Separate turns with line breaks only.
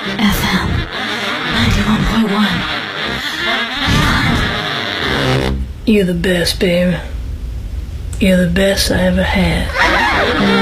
FM 91.1. You're the best, baby. You're the best I ever had.